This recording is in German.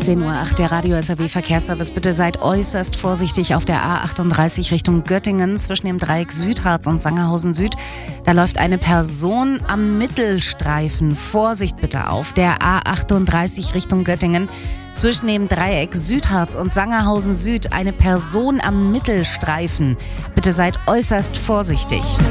10:08 Uhr, der Radio SAW Verkehrsservice. Bitte seid äußerst vorsichtig auf der A38 Richtung Göttingen zwischen dem Dreieck Südharz und Sangerhausen Süd. Da läuft eine Person am Mittelstreifen. Vorsicht bitte auf der A38 Richtung Göttingen zwischen dem Dreieck Südharz und Sangerhausen Süd. Eine Person am Mittelstreifen. Bitte seid äußerst vorsichtig.